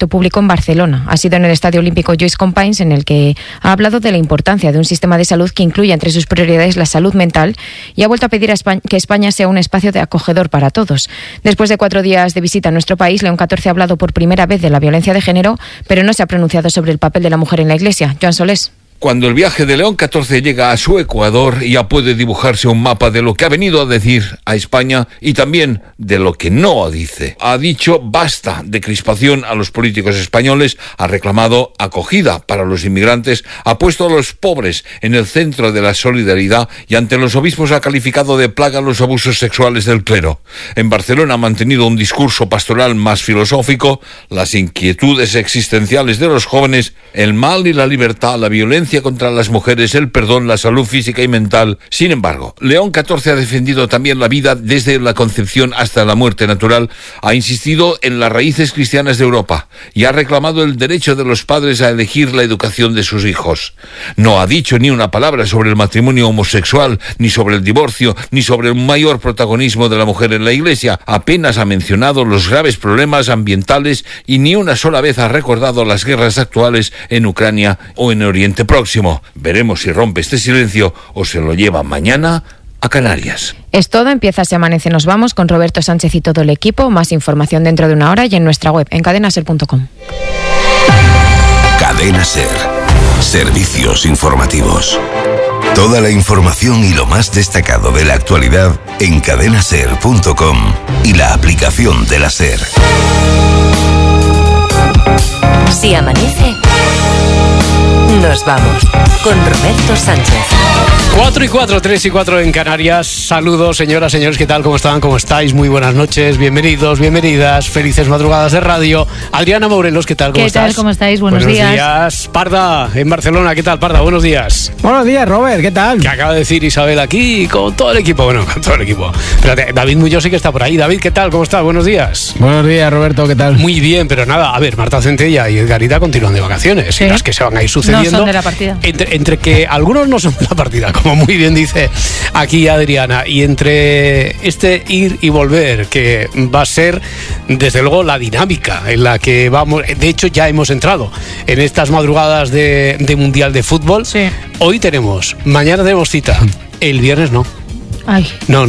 acto público en Barcelona. Ha sido en el Estadio Olímpico Joyce Companys, en el que ha hablado de la importancia de un sistema de salud que incluya entre sus prioridades la salud mental y ha vuelto a pedir que España sea un espacio de acogedor para todos. Después de 4 días de visita a nuestro país, León XIV ha hablado por primera vez de la violencia de género, pero no se ha pronunciado sobre el papel de la mujer en la Iglesia. Joan Solés. Cuando el viaje de León XIV llega a su Ecuador, ya puede dibujarse un mapa de lo que ha venido a decir a España y también de lo que no dice. Ha dicho basta de crispación a los políticos españoles, ha reclamado acogida para los inmigrantes, ha puesto a los pobres en el centro de la solidaridad y ante los obispos ha calificado de plaga los abusos sexuales del clero. En Barcelona ha mantenido un discurso pastoral más filosófico, las inquietudes existenciales de los jóvenes, el mal y la libertad, la violencia contra las mujeres, el perdón, la salud física y mental. Sin embargo, León XIV ha defendido también la vida desde la concepción hasta la muerte natural, ha insistido en las raíces cristianas de Europa y ha reclamado el derecho de los padres a elegir la educación de sus hijos. No ha dicho ni una palabra sobre el matrimonio homosexual, ni sobre el divorcio, ni sobre un mayor protagonismo de la mujer en la Iglesia. Apenas ha mencionado los graves problemas ambientales y ni una sola vez ha recordado las guerras actuales en Ucrania o en Oriente Próximo. Veremos si rompe este silencio o se lo lleva mañana a Canarias. Es todo, empieza Se Amanece, nos vamos con Roberto Sánchez y todo el equipo. Más información dentro de una hora y en nuestra web, en cadenaser.com. Cadena Ser. Servicios informativos. Toda la información y lo más destacado de la actualidad en cadenaser.com y la aplicación de la Ser. Si amanece, nos vamos con Roberto Sánchez. 4 y 4, 3 y 4 en Canarias. Saludos, señoras, señores, ¿qué tal? ¿Cómo están? ¿Cómo estáis? Muy buenas noches, bienvenidos, bienvenidas, felices madrugadas de radio. Adriana Morelos, ¿qué tal? ¿Cómo estás? ¿Qué tal? ¿Cómo estáis? Buenos días. Parda, en Barcelona, ¿qué tal, Parda? Buenos días. Buenos días, Robert, ¿qué tal? Que acaba de decir Isabel aquí con todo el equipo. Bueno, con todo el equipo. Espérate, David Muñoz sí que está por ahí. David, ¿qué tal? ¿Cómo estás? Buenos días. Buenos días, Roberto, ¿qué tal? Muy bien, pero nada, a ver, Marta Centella y Edgarita continúan de vacaciones. Sí. Y las que se van a ir sucediendo. No son de la partida. Entre que algunos no son de la partida, como muy bien dice aquí Adriana, y entre este ir y volver, que va a ser desde luego la dinámica en la que vamos, de hecho ya hemos entrado en estas madrugadas de Mundial de Fútbol. Sí. Hoy tenemos, mañana tenemos cita, el viernes no. Ay. No.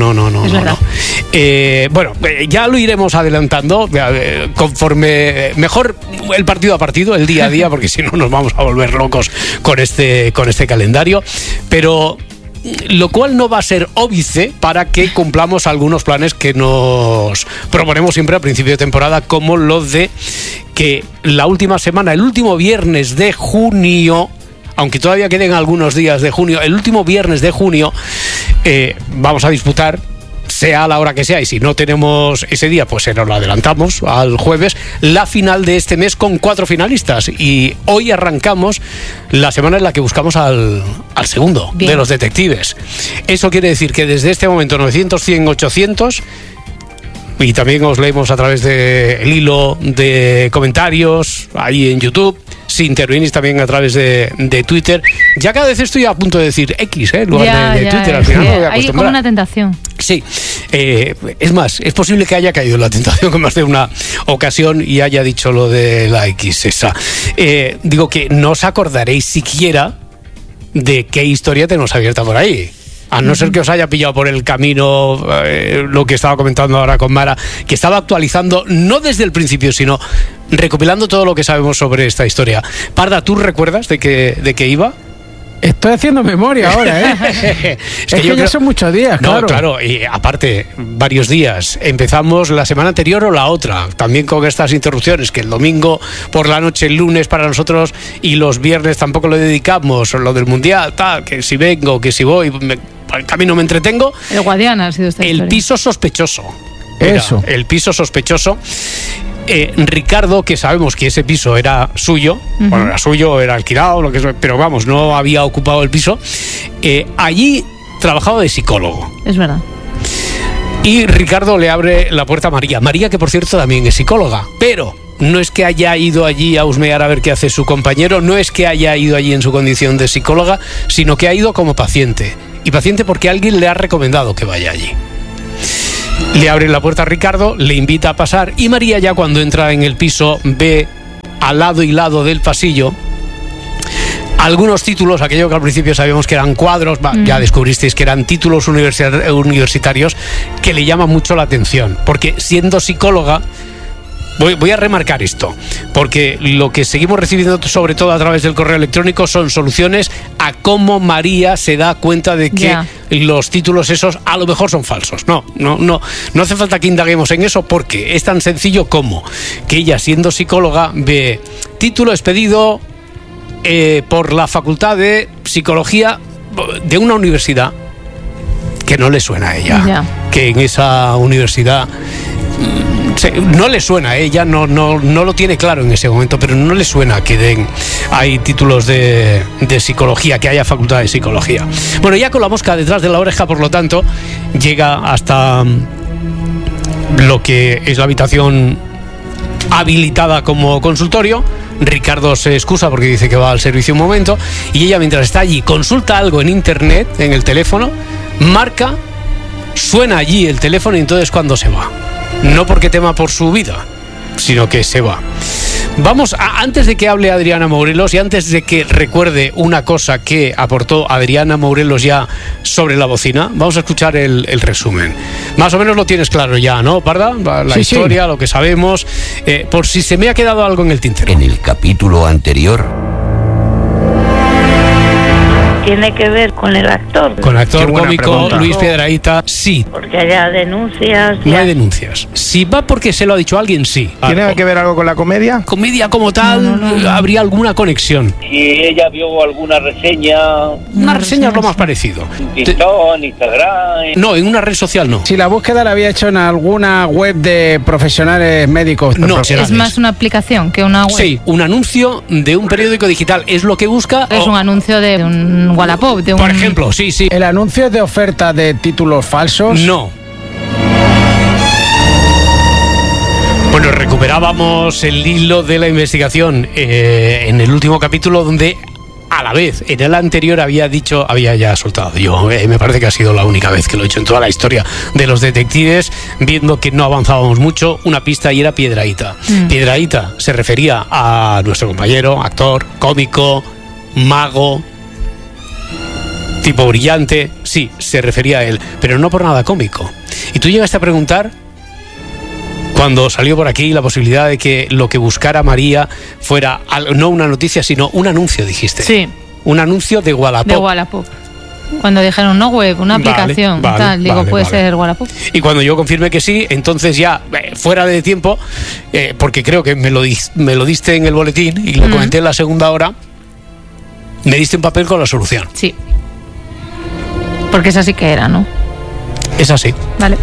Bueno, ya lo iremos adelantando conforme mejor el partido a partido, el día a día, porque si no nos vamos a volver locos con este calendario. Pero lo cual no va a ser óbice para que cumplamos algunos planes que nos proponemos siempre a principio de temporada, como lo de que la última semana, el último viernes de junio, aunque todavía queden algunos días de junio, el último viernes de junio vamos a disputar, sea a la hora que sea, y si no tenemos ese día, pues se nos lo adelantamos al jueves, la final de este mes con 4 finalistas. Y hoy arrancamos la semana en la que buscamos al segundo. Bien. De los detectives. Eso quiere decir que desde este momento 900, 100, 800... y también os leemos a través del hilo de comentarios ahí en YouTube. Si intervenís también a través de Twitter. Ya cada vez estoy a punto de decir X, en lugar de Twitter. Al final me voy a acostumbrar. Hay como una tentación. Sí. Es más, es posible que haya caído en la tentación con más de una ocasión y haya dicho lo de la X esa. Digo que no os acordaréis siquiera de qué historia tenemos abierta por ahí. A no ser que os haya pillado por el camino lo que estaba comentando ahora con Mara, que estaba actualizando, no desde el principio, sino recopilando todo lo que sabemos sobre esta historia. Parda, ¿tú recuerdas de qué iba? Estoy haciendo memoria ahora, ¿eh? es que ya son muchos días, claro. No, claro, y aparte, varios días. Empezamos la semana anterior o la otra, también con estas interrupciones, que el domingo por la noche, el lunes para nosotros, y los viernes tampoco lo dedicamos, lo del Mundial, tal, que si vengo, que si voy, por el camino me entretengo. El Guadiana ha sido esta historia. El piso sospechoso. Eso. El piso sospechoso. Ricardo, que sabemos que ese piso era suyo, bueno, era suyo, era alquilado, lo que es, pero vamos, no había ocupado el piso. Allí trabajaba de psicólogo. Es verdad. Y Ricardo le abre la puerta a María. María, que por cierto también es psicóloga, pero no es que haya ido allí a husmear a ver qué hace su compañero, no es que haya ido allí en su condición de psicóloga, sino que ha ido como paciente. Y paciente porque alguien le ha recomendado que vaya allí. Le abre la puerta a Ricardo, le invita a pasar y María, ya cuando entra en el piso, ve al lado y lado del pasillo algunos títulos, aquello que al principio sabíamos que eran cuadros, ya descubristeis que eran títulos universitarios que le llaman mucho la atención, porque siendo psicóloga, voy a remarcar esto, porque lo que seguimos recibiendo sobre todo a través del correo electrónico son soluciones a cómo María se da cuenta de que los títulos esos a lo mejor son falsos. No hace falta que indaguemos en eso, porque es tan sencillo como que ella, siendo psicóloga, ve título expedido por la Facultad de Psicología de una universidad que no le suena a ella, que en esa universidad no le suena a ella, no lo tiene claro en ese momento, pero no le suena que hay títulos de psicología, que haya facultad de psicología. Bueno, ya con la mosca detrás de la oreja, por lo tanto, llega hasta lo que es la habitación habilitada como consultorio. Ricardo se excusa porque dice que va al servicio un momento, y ella, mientras está allí, consulta algo en internet, en el teléfono, marca, suena allí el teléfono, y entonces cuando se va, no porque tema por su vida, sino que se va. Vamos antes de que hable Adriana Morelos y antes de que recuerde una cosa que aportó Adriana Morelos ya sobre la bocina, vamos a escuchar el resumen. Más o menos lo tienes claro ya, ¿no, Parda? La historia, lo que sabemos, por si se me ha quedado algo en el tintero. En el capítulo anterior... ¿Tiene que ver con el actor? Con el actor cómico pregunta. Luis Piedrahita, sí. Porque haya denuncias. No hay denuncias. Si va porque se lo ha dicho alguien, sí. ¿Tiene que ver algo con la comedia? Comedia como tal, no. Habría alguna conexión. Si ella vio alguna reseña... Una reseña es lo más parecido. TikTok, Instagram... No, en una red social no. Si la búsqueda la había hecho en alguna web de profesionales médicos. No, es más una aplicación que una web. Sí, un anuncio de un periódico digital. Es lo que busca. Es un anuncio de un Wallapop, por ejemplo, sí. ¿El anuncio es de oferta de títulos falsos? No. Bueno, recuperábamos el hilo de la investigación en el último capítulo, donde a la vez en el anterior había ya soltado yo, me parece que ha sido la única vez que lo he hecho en toda la historia de los detectives, viendo que no avanzábamos mucho, una pista, y era Piedrahita. Piedrahita se refería a nuestro compañero, actor, cómico, mago, tipo brillante, sí, se refería a él, pero no por nada cómico. Y tú llegaste a preguntar, cuando salió por aquí la posibilidad de que lo que buscara María fuera no una noticia, sino un anuncio, dijiste. Sí. Un anuncio de Wallapop. De Wallapop. Cuando dijeron no web, una aplicación, tal, digo, puede ser Wallapop. Y cuando yo confirmé que sí, entonces ya, fuera de tiempo, porque creo que me lo diste en el boletín y lo comenté en la segunda hora, me diste un papel con la solución. Sí. Porque esa sí que era, ¿no? Es así. Vale.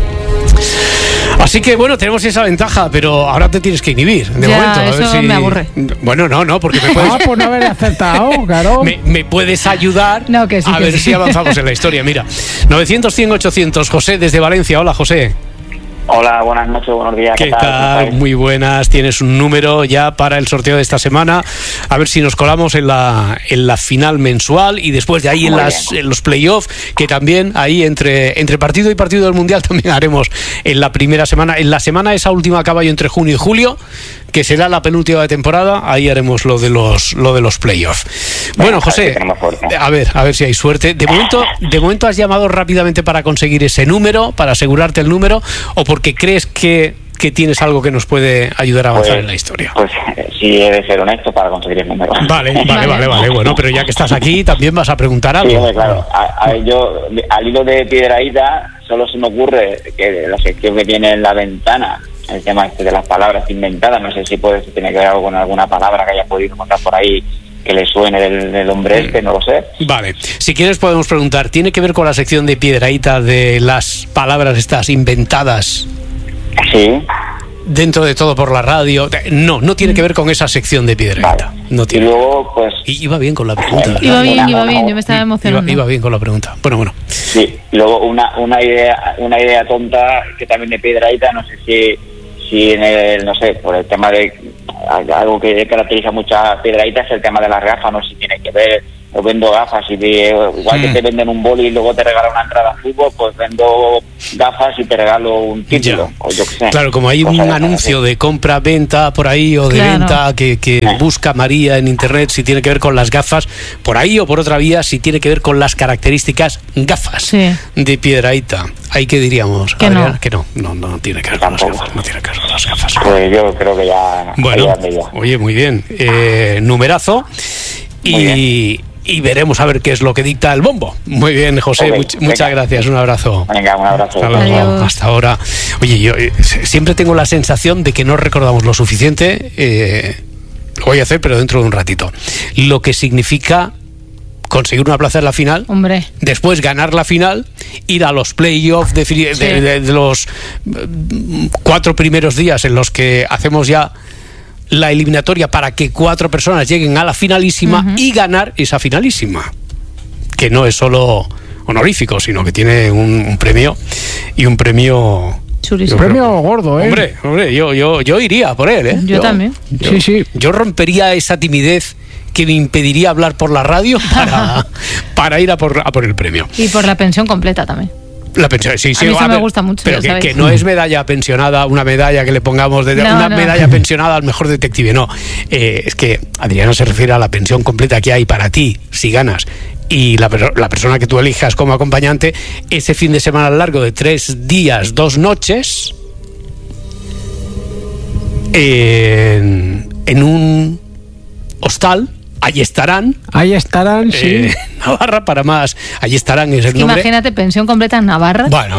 Así que bueno, tenemos esa ventaja, pero ahora te tienes que inhibir de momento. A ver si... me aburre. Bueno, no, porque me puedes... por no haber acertado, claro. Me puedes ayudar a ver si avanzamos en la historia. Mira, 900-100-800, José desde Valencia. Hola, José. Hola, buenas noches, buenos días. ¿Qué tal? Muy buenas. Tienes un número ya para el sorteo de esta semana. A ver si nos colamos en la final mensual y después de ahí en los playoffs, que también ahí entre partido y partido del Mundial también haremos en la primera semana. En la semana esa última a caballo entre junio y julio, que será la penúltima de temporada, ahí haremos lo de los playoffs. Bueno, José, a ver si hay suerte. De momento has llamado rápidamente para conseguir ese número, para asegurarte el número, o porque crees que tienes algo que nos puede ayudar a avanzar en la historia. Pues sí, he de ser honesto para conseguir el número. Vale. Bueno, pero ya que estás aquí, también vas a preguntar algo. Sí, claro. Yo, al hilo de Piedrahita, solo se me ocurre que la sección que tiene en la ventana, el tema de las palabras inventadas, no sé si tiene que ver algo con alguna palabra que haya podido encontrar por ahí que le suene del hombre no lo sé. Vale, si quieres podemos preguntar, ¿tiene que ver con la sección de Piedrahita de las palabras estas inventadas? Sí. Dentro de todo por la radio. No tiene que ver con esa sección de Piedrahita. Vale. No tiene. Y luego, pues... Iba bien con la pregunta. Iba bien, yo me estaba emocionando. Iba bien con la pregunta. Bueno. Sí, y luego una idea tonta que también de Piedrahita, no sé si en el, no sé, por el tema de algo que caracteriza mucho a Piedrahita es el tema de las gafas, no sé si tiene que ver Yo vendo gafas igual que te venden un boli y luego te regalan una entrada a fútbol, pues vendo gafas y te regalo un título, o yo qué sé. Claro, como hay un anuncio de compra-venta por ahí o de venta que busca María en internet, si tiene que ver con las gafas, por ahí o por otra vía, si tiene que ver con las características gafas de Piedrahíta. Ahí que diríamos, que Adrián, no. que no tiene que ver con las gafas, no tiene que ver con las gafas. Pues yo creo que ya... Bueno, oye, muy bien. Numerazo. Y veremos a ver qué es lo que dicta el bombo. Muy bien, José, muchas gracias, un abrazo. Venga, un abrazo. Hasta ahora. Oye, yo siempre tengo la sensación de que no recordamos lo suficiente, lo voy a hacer, pero dentro de un ratito, lo que significa conseguir una plaza en la final, después ganar la final, ir a los playoffs de los 4 primeros días en los que hacemos ya la eliminatoria para que 4 personas lleguen a la finalísima y ganar esa finalísima, que no es solo honorífico, sino que tiene un premio, y un premio chulísimo. Un premio gordo, Hombre, yo iría por él, Yo también. Yo rompería esa timidez que me impediría hablar por la radio para ir a por el premio. Y por la pensión completa también. La pensión, sí, a mí eso me gusta mucho. Pero que no es medalla pensionada, una medalla que le pongamos medalla pensionada al mejor detective, no. Es que Adriana se refiere a la pensión completa que hay para ti si ganas, y la persona que tú elijas como acompañante, ese fin de semana largo de 3 días, 2 noches en un hostal. Ahí estarán, sí. Navarra, para más. Allí estarán, es el nombre. Imagínate, pensión completa en Navarra. Bueno.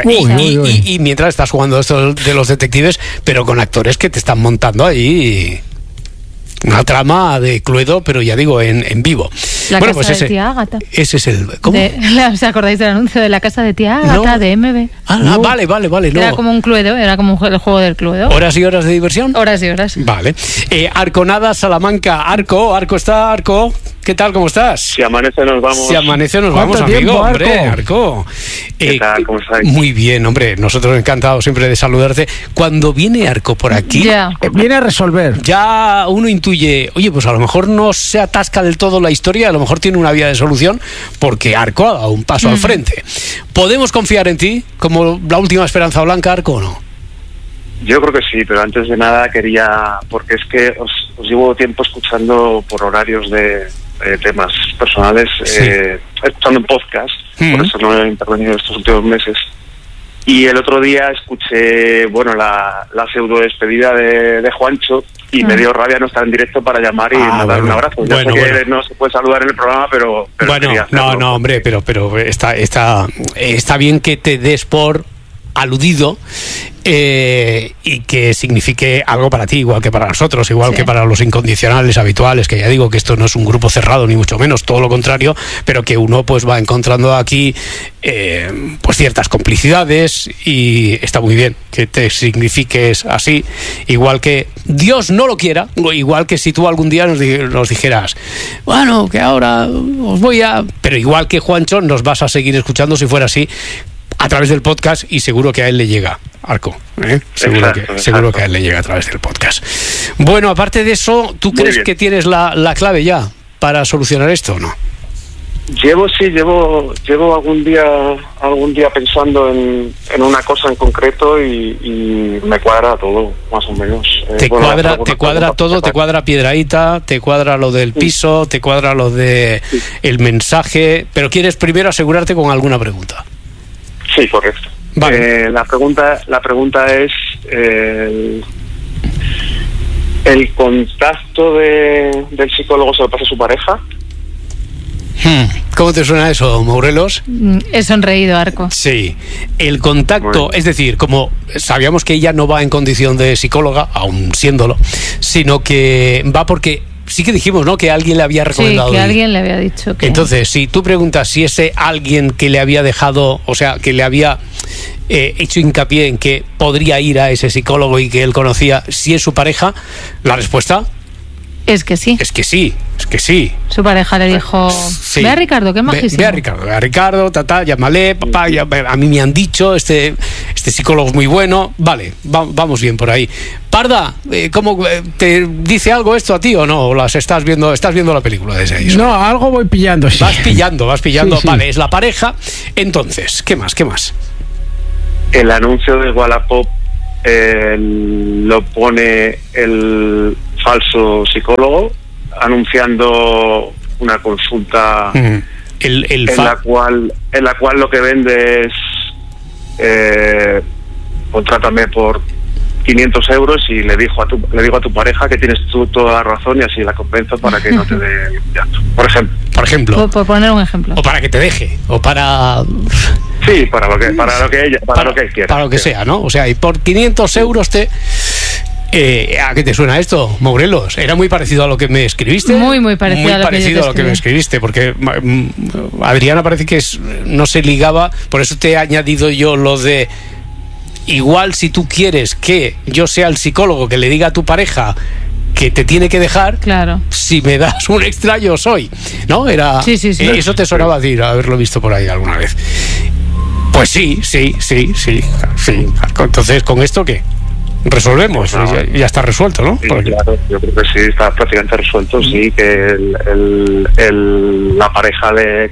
Y mientras estás jugando esto de los detectives, pero con actores que te están montando ahí una trama de Cluedo, pero ya digo, en vivo. La casa de tía Ágata. Ese es el... ¿Cómo? ¿Os acordáis del anuncio de la casa de tía Ágata, de MB? Vale. No. Era como un Cluedo, era como el juego del Cluedo. ¿Horas y horas de diversión? Horas y horas. Vale. Arconada, Salamanca. Arco está. Arco, ¿qué tal? ¿Cómo estás? Si amanece nos vamos. Si amanece nos vamos, amigo. Hombre, Arco. ¿Qué tal? ¿Cómo estáis? Muy bien, hombre. Nosotros encantados siempre de saludarte. Cuando viene Arco por aquí... viene a resolver. Ya uno intuye, oye, pues a lo mejor no se atasca del todo la historia, a lo mejor tiene una vía de solución, porque Arco ha dado un paso al frente. ¿Podemos confiar en ti como la última esperanza blanca, Arco, o no? Yo creo que sí, pero antes de nada quería, porque es que os llevo tiempo escuchando por horarios de temas personales, escuchando en podcast, por eso no he intervenido estos últimos meses. Y el otro día escuché, la pseudo despedida de Juancho, y me dio rabia no estar en directo para llamar y dar un abrazo. Ya sé que no se puede saludar en el programa, pero no, hombre, pero está bien que te des por aludido, y que signifique algo para ti, igual que para nosotros, igual que para los incondicionales habituales, que ya digo que esto no es un grupo cerrado, ni mucho menos, todo lo contrario, pero que uno pues va encontrando aquí pues ciertas complicidades, y está muy bien que te signifiques así, igual que Dios no lo quiera, igual que si tú algún día nos dijeras, bueno, que ahora os voy a... Pero igual que Juancho, nos vas a seguir escuchando si fuera así, a través del podcast, y seguro que a él le llega, Arco, seguro que a él le llega a través del podcast. Bueno, aparte de eso, ¿tú crees que tienes la clave ya para solucionar esto o no? Llevo algún día pensando en una cosa en concreto, y me cuadra todo, más o menos. ¿Te cuadra todo? ¿Te cuadra Piedrahíta? ¿Te cuadra lo del piso? ¿Te cuadra lo de el mensaje? Pero quieres primero asegurarte con alguna pregunta. Sí, correcto. Vale. La pregunta es el contacto del psicólogo se lo pasa a su pareja. ¿Cómo te suena eso, Morelos? He sonreído, Arco. Sí, el contacto, es decir, como sabíamos que ella no va en condición de psicóloga, aún siéndolo, sino que va porque... Sí que dijimos, ¿no?, que alguien le había recomendado. Sí, que alguien le había dicho que... Entonces, si tú preguntas si ese alguien que le había dejado, o sea, que le había hecho hincapié en que podría ir a ese psicólogo y que él conocía, si es su pareja, la respuesta... Es que sí. Es que sí. Su pareja le dijo, ve a Ricardo, que es majísimo. Ve a Ricardo, llámale, papá, a mí me han dicho, este Este psicólogo es muy bueno. Vale, vamos bien por ahí. Parda, ¿cómo te dice algo esto a ti o no? ¿Las estás viendo la película de ese? No, algo voy pillando, sí. Vas pillando. Sí. Vale, es la pareja. Entonces, ¿qué más? El anuncio de Wallapop lo pone el falso psicólogo anunciando una consulta en la cual lo que vende es contrátame por 500 euros y le digo a tu pareja que tienes tú toda la razón y así la convenzo para que no te dé llanto. Por ejemplo. Por poner un ejemplo. O para que te deje, o para... Sí, para lo que él quiera. Para lo que sea, ¿no? O sea, y por 500 euros te... ¿A qué te suena esto, Morelos? ¿Era muy parecido a lo que me escribiste? Muy parecido a lo que me escribiste, porque Adriana parece que no se ligaba, por eso te he añadido yo lo de... Igual si tú quieres que yo sea el psicólogo que le diga a tu pareja que te tiene que dejar, claro, si me das un extra yo soy, ¿no? Era sí. Eso te sonaba decir, haberlo visto por ahí alguna vez. Pues sí. Entonces, ¿con esto qué? Resolvemos, pues ya está resuelto, ¿no? Sí, claro, yo creo que sí, está prácticamente resuelto, sí, que la pareja de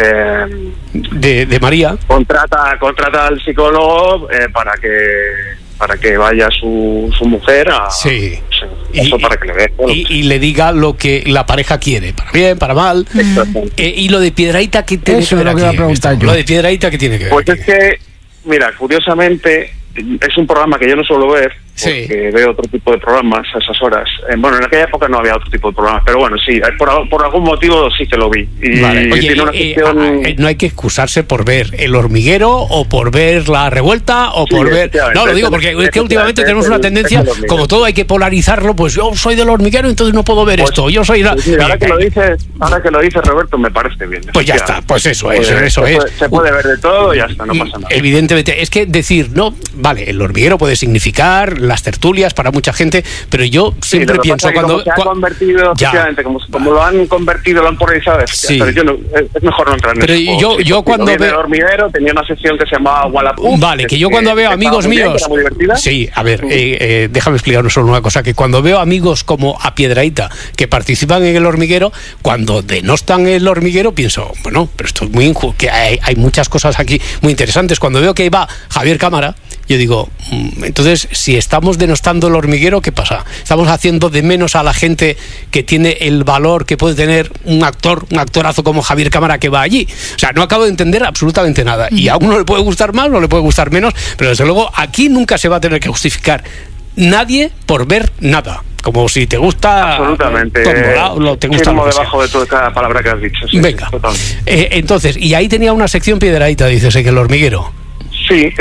María contrata al psicólogo para que vaya su mujer a... Sí. Para que le vea. Y le diga lo que la pareja quiere, para bien, para mal. Y lo de Piedrahíta, ¿qué tiene que ver aquí? Lo de Piedrahíta, ¿qué tiene que ver? Pues es que, mira, curiosamente... Es un programa que yo no suelo ver, porque veo otro tipo de programas a esas horas. Bueno, en aquella época no había otro tipo de programas, pero bueno, sí, por algún motivo sí que lo vi. Vale. Oye, tiene una sección... no hay que excusarse por ver El Hormiguero o por ver La Revuelta o por ver... No, lo digo porque es que últimamente tenemos una tendencia, como todo hay que polarizarlo, pues yo soy del Hormiguero, entonces no puedo ver esto. Yo soy... ahora que lo dices, Roberto, me parece bien. Pues ya está, pues eso es. Se puede ver de todo y ya está, no pasa nada. Evidentemente, es que decir, no... Vale, El Hormiguero puede significar las tertulias para mucha gente, pero yo siempre pienso cuando... se ha convertido, efectivamente, como lo han convertido, lo han polarizado, pero es mejor no entrar en pero eso. yo cuando veo... El Hormiguero tenía una sección que se llamaba Wallapop. Vale, que yo cuando veo amigos míos... Sí, a ver, déjame explicaros solo una cosa, que cuando veo amigos como a Piedrahíta que participan en El Hormiguero, cuando denostan El Hormiguero, pienso, bueno, pero esto es muy injusto, que hay muchas cosas aquí muy interesantes. Cuando veo que va Javier Cámara, yo digo, entonces, si estamos denostando El Hormiguero, ¿qué pasa? Estamos haciendo de menos a la gente que tiene el valor que puede tener un actorazo como Javier Cámara que va allí. O sea, no acabo de entender absolutamente nada. Y a uno le puede gustar más o le puede gustar menos, pero desde luego aquí nunca se va a tener que justificar nadie por ver nada. Como si te gusta... Absolutamente. Te gusta debajo de toda cada palabra que has dicho. Sí, venga. Entonces, y ahí tenía una sección Piedrahíta, dices, en El Hormiguero. Sí,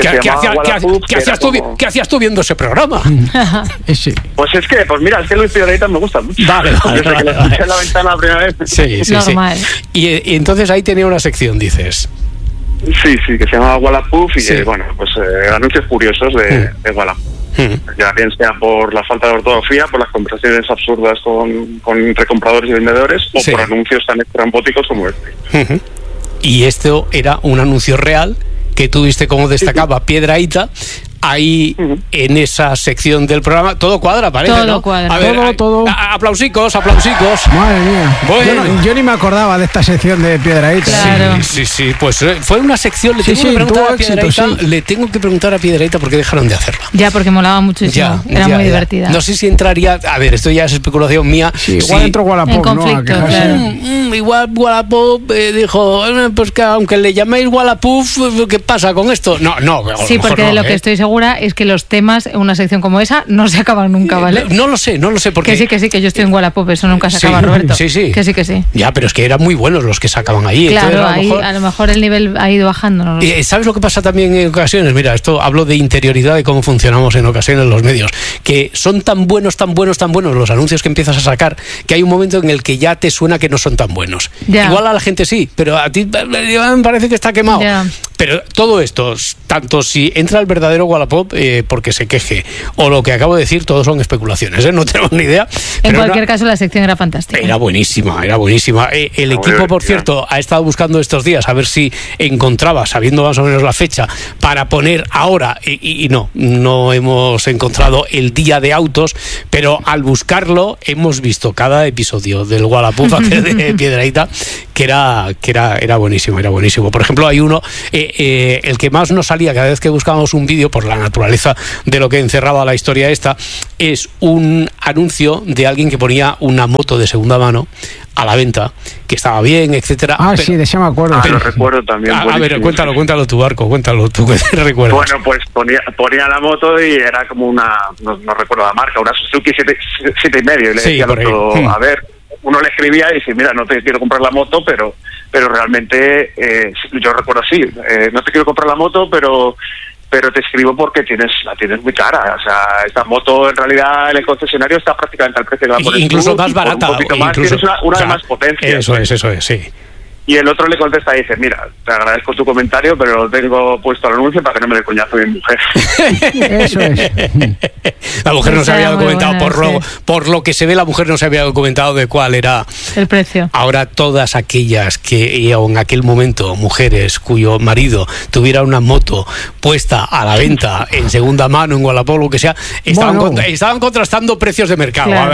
¿Qué hacías tú viendo ese programa? Sí. Pues mira, es que Luis Piedrahíta me gusta mucho. Vale. Desde que lo escuché en la ventana la primera vez. Sí. Normal. Y entonces ahí tenía una sección, dices. Sí, que se llamaba Wallapop y anuncios curiosos de Wallapop. Ya bien sea por la falta de ortografía, por las conversaciones absurdas entre compradores y vendedores, o por anuncios tan estrambóticos como este. Y esto era un anuncio real que tú viste cómo destacaba Piedrahíta ahí en esa sección del programa. Todo cuadra, parece, todo, ¿no? Cuadra. A ver, todo. Aplausicos. Madre mía. Bueno. Yo ni me acordaba de esta sección de Piedrahíta. Claro. Sí. Pues fue una sección. Le tengo que preguntar a Piedrahíta por qué dejaron de hacerla. Ya, porque molaba muchísimo. Era muy divertida. No sé si entraría... A ver, esto ya es especulación mía. Sí, igual entró Wallapop, en conflicto, ¿no? Claro. Igual Wallapop dijo, pues que aunque le llaméis Wallapop, ¿qué pasa con esto? No. Sí, porque de lo que estoy segura es que los temas en una sección como esa no se acaban nunca, ¿vale? No lo sé porque... Que sí, que yo estoy en Wallapop, eso nunca se acaba, Roberto. Sí. Que sí. Ya, pero es que eran muy buenos los que sacaban ahí. Claro, a lo mejor el nivel ha ido bajando. ¿No? ¿Sabes lo que pasa también en ocasiones? Mira, esto hablo de interioridad y cómo funcionamos en ocasiones los medios, que son tan buenos los anuncios que empiezas a sacar, que hay un momento en el que ya te suena que no son tan buenos. Ya. Igual a la gente sí, pero a ti me parece que está quemado. Ya. Pero todo esto, tanto si entra el verdadero Wallapop Wallapop porque se queje o lo que acabo de decir, todos son especulaciones, no tenemos ni idea. En cualquier caso, la sección era fantástica. Era buenísima. El equipo, por cierto, ha estado buscando estos días a ver si encontraba, sabiendo más o menos la fecha, para poner ahora, y no hemos encontrado el día de autos, pero al buscarlo hemos visto cada episodio del Wallapop de Piedrahita que era buenísimo. Por ejemplo, hay uno, el que más nos salía cada vez que buscábamos un vídeo, por la naturaleza de lo que encerraba la historia esta, es un anuncio de alguien que ponía una moto de segunda mano a la venta, que estaba bien, etcétera. Sí, de eso me acuerdo. Lo recuerdo también. A ver, cuéntalo tú, Arco, cuéntalo tú, que te recuerdas. Bueno, pues ponía la moto y era como una, no recuerdo la marca, una Suzuki 7,5, y le decía al otro, a ver, uno le escribía y dice, mira, no te quiero comprar la moto, pero realmente, yo recuerdo así, no te quiero comprar la moto, pero te escribo porque la tienes muy cara. O sea, esta moto en realidad en el concesionario está prácticamente al precio que la pones incluso tú, más barata, un poquito más, tienes una de más potencia. Eso es, sí. Y el otro le contesta y dice, mira, te agradezco tu comentario, pero lo tengo puesto al anuncio para que no me dé coñazo mi mujer. Eso es. La mujer no se había documentado, por lo que se ve, la mujer no se había documentado de cuál era el precio. Ahora todas aquellas que en aquel momento, mujeres cuyo marido tuviera una moto puesta a la venta en segunda mano, en Wallapop, lo que sea, estaban contrastando precios de mercado. Claro.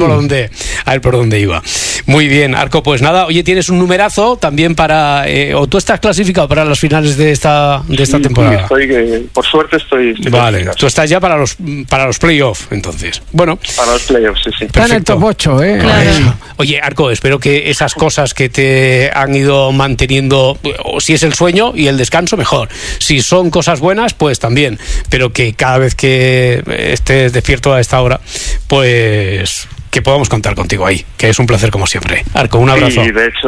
A ver por dónde iba. Muy bien, Arco, pues nada, oye, tienes un numerazo también para, o tú estás clasificado para las finales de esta temporada. Sí, por suerte estoy vale, tú estás ya para los playoffs, entonces. Bueno. Para los playoffs, sí. Está en el top 8, Claro. Oye, Arco, espero que esas cosas que te han ido manteniendo, o si es el sueño y el descanso, mejor. Si son cosas buenas, pues también. Pero que cada vez que estés despierto a esta hora, pues que podamos contar contigo ahí, que es un placer como siempre. Arco, un abrazo.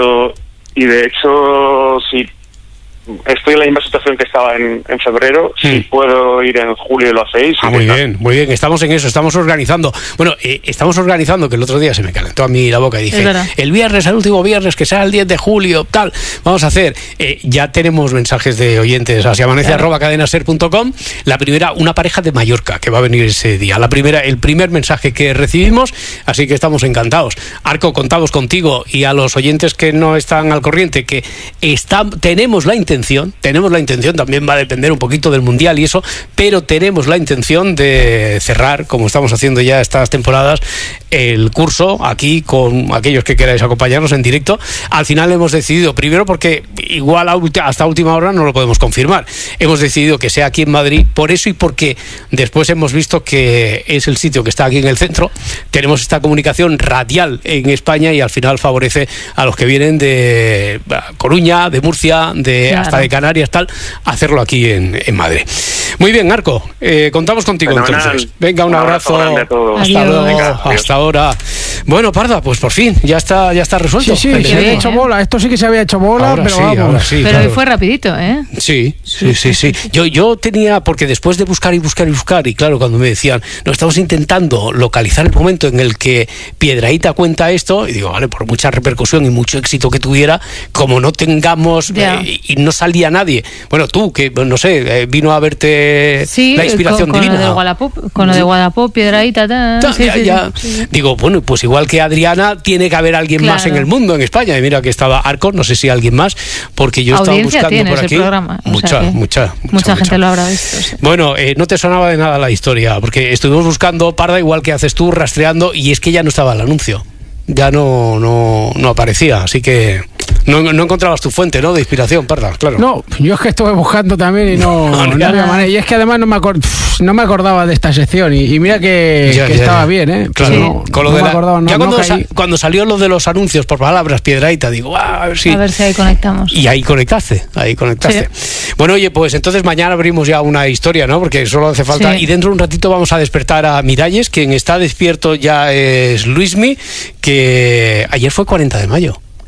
Y de hecho, sí, estoy en la misma situación que estaba en febrero. Si puedo ir en julio, lo hacéis. Muy bien, estamos en eso, estamos organizando. Bueno, estamos organizando, que el otro día se me calentó a mí la boca y dije, el último viernes, que sea el 10 de julio, tal, vamos a hacer. Ya tenemos mensajes de oyentes a siamanece@cadenaser.com. La primera, una pareja de Mallorca que va a venir ese día. El primer mensaje que recibimos, así que estamos encantados. Arco, contamos contigo, y a los oyentes que no están al corriente, que tenemos la intención, también va a depender un poquito del Mundial y eso, pero tenemos la intención de cerrar, como estamos haciendo ya estas temporadas, el curso aquí con aquellos que queráis acompañarnos en directo. Al final hemos decidido, primero porque igual hasta última hora no lo podemos confirmar, hemos decidido que sea aquí en Madrid, por eso y porque después hemos visto que es el sitio que está aquí en el centro, tenemos esta comunicación radial en España y al final favorece a los que vienen de Coruña, de Murcia, hasta de Canarias, tal, hacerlo aquí en Madrid. Muy bien, Arco, contamos contigo. Fenomenal. Entonces. Venga, un abrazo. Hasta luego. Venga, hasta ahora. Bueno, Parda, pues por fin, ya está resuelto. Sí, se había hecho bola. Esto sí que se había hecho bola, ahora pero vamos. Ahora sí, pero hoy fue rapidito, ¿eh? Sí. Yo tenía, porque después de buscar, y claro, cuando me decían, no, estamos intentando localizar el momento en el que Piedrahita cuenta esto, y digo, vale, por mucha repercusión y mucho éxito que tuviera, como no tengamos y no salía nadie. Bueno, tú, que no sé, vino a verte la inspiración divina. Con lo de Wallapop, Piedrahita, sí. Digo, bueno, pues igual que Adriana, tiene que haber alguien más en el mundo, en España. Y mira que estaba Arco, no sé si alguien más, porque yo estaba buscando por aquí. Programa, mucha gente lo habrá visto. Sí. Bueno, no te sonaba de nada la historia, porque estuvimos buscando, Parda, igual que haces tú, rastreando, y es que ya no estaba el anuncio. Ya no aparecía, así que no encontrabas tu fuente, ¿no?, de inspiración, Parda, claro. No, yo es que estuve buscando también y no había manera. Y es que además no me acordaba de esta sección y mira que estaba bien, ¿eh? Claro, sí. Con lo de me acordaba, cuando salió lo de los anuncios por palabras, Piedrahita, digo, a ver si ahí conectamos. Y ahí conectaste. Sí. Bueno, oye, pues entonces mañana abrimos ya una historia, ¿no? Porque solo hace falta. Sí. Y dentro de un ratito vamos a despertar a Miralles, quien está despierto ya es Luismi, que ayer fue 40 de mayo.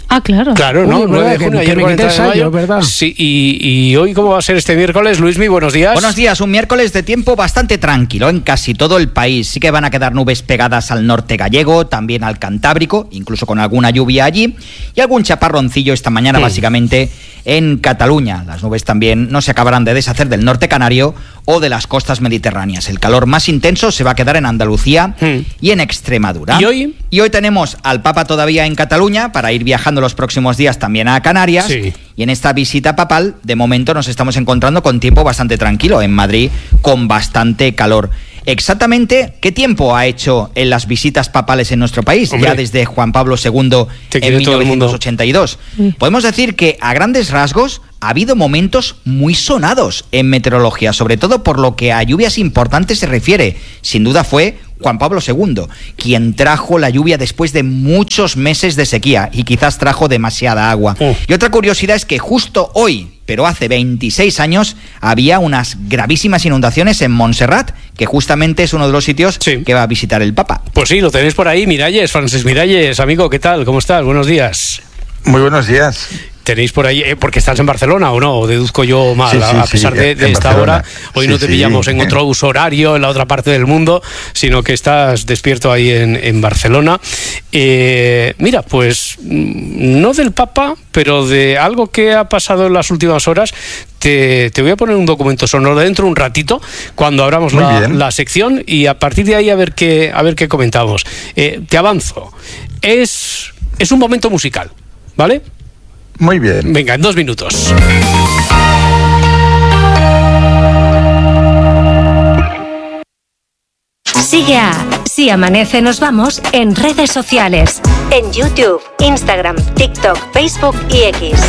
Ah, claro. Claro, ¿no? 9 de junio, ayer 40 de mayo. ¿verdad? Sí, y hoy, ¿cómo va a ser este miércoles? Luismi, buenos días. Buenos días, un miércoles de tiempo bastante tranquilo en casi todo el país. Sí que van a quedar nubes pegadas al norte gallego, también al Cantábrico, incluso con alguna lluvia allí, y algún chaparroncillo esta mañana, básicamente, en Cataluña. Las nubes también no se acabarán de deshacer del norte canario o de las costas mediterráneas. El calor más intenso se va a quedar en Andalucía y en Extremadura. ¿Y hoy tenemos al Papa todavía en Cataluña para ir viajando los próximos días también a Canarias. Sí. Y en esta visita papal, de momento nos estamos encontrando con tiempo bastante tranquilo en Madrid, con bastante calor. Exactamente, ¿qué tiempo ha hecho en las visitas papales en nuestro país? Hombre, ya desde Juan Pablo II en 1982. Podemos decir que, a grandes rasgos, ha habido momentos muy sonados en meteorología, sobre todo por lo que a lluvias importantes se refiere. Sin duda fue Juan Pablo II, quien trajo la lluvia después de muchos meses de sequía y quizás trajo demasiada agua. Y otra curiosidad es que justo hoy, pero hace 26 años, había unas gravísimas inundaciones en Montserrat, que justamente es uno de los sitios que va a visitar el Papa. Pues sí, lo tenéis por ahí, Miralles, Francis Miralles, amigo, ¿qué tal? ¿Cómo estás? Buenos días. Muy buenos días. Tenéis por ahí, porque estás en Barcelona o no, deduzco yo mal, a pesar de esta Barcelona. hora. Hoy no te pillamos en otro uso horario, en la otra parte del mundo, sino que estás despierto ahí en Barcelona. Mira, pues no del Papa, pero de algo que ha pasado en las últimas horas. Te voy a poner un documento sonoro dentro un ratito, cuando abramos la sección, y a partir de ahí a ver qué comentamos. Te avanzo. Es un momento musical, ¿vale? Muy bien. Venga, en 2 minutos. Sigue a Si Amanece Nos Vamos en redes sociales. En YouTube, Instagram, TikTok, Facebook y X.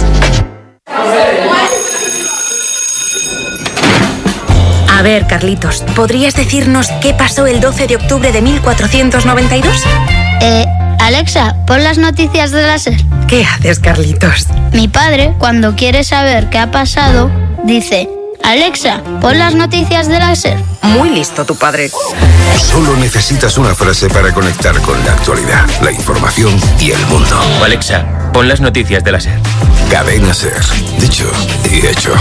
A ver, Carlitos, ¿podrías decirnos qué pasó el 12 de octubre de 1492? Alexa, pon las noticias de la SER. ¿Qué haces, Carlitos? Mi padre, cuando quiere saber qué ha pasado, dice: Alexa, pon las noticias de la SER. Muy listo tu padre. Solo necesitas una frase para conectar con la actualidad, la información y el mundo. Alexa, pon las noticias de la SER. Cadena SER. Dicho y hecho.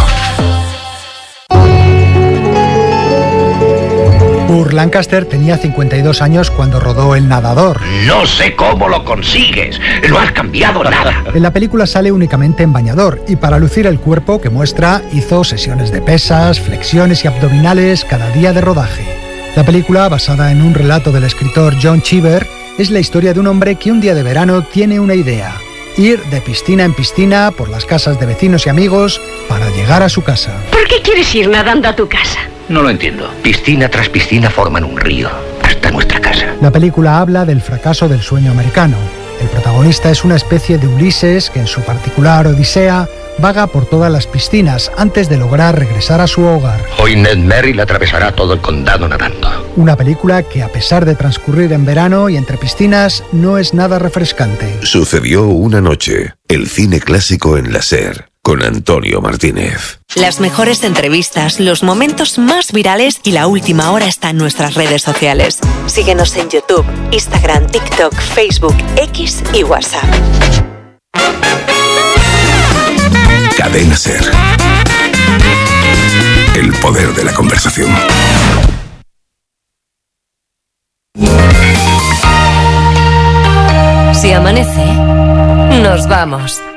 Burt Lancaster tenía 52 años cuando rodó El Nadador. No sé cómo lo consigues, no has cambiado nada. En la película sale únicamente en bañador y para lucir el cuerpo que muestra hizo sesiones de pesas, flexiones y abdominales cada día de rodaje. La película, basada en un relato del escritor John Cheever, es la historia de un hombre que un día de verano tiene una idea: ir de piscina en piscina por las casas de vecinos y amigos para llegar a su casa. ¿Por qué quieres ir nadando a tu casa? No lo entiendo. Piscina tras piscina forman un río hasta nuestra casa. La película habla del fracaso del sueño americano. El protagonista es una especie de Ulises que en su particular odisea vaga por todas las piscinas antes de lograr regresar a su hogar. Hoy Ned Merrill atravesará todo el condado nadando. Una película que, a pesar de transcurrir en verano y entre piscinas, no es nada refrescante. Sucedió una noche. El cine clásico en la SER. Con Antonio Martínez. Las mejores entrevistas, los momentos más virales y la última hora está en nuestras redes sociales. Síguenos en YouTube, Instagram, TikTok, Facebook, X y WhatsApp. Cadena SER. El poder de la conversación. Si amanece, nos vamos.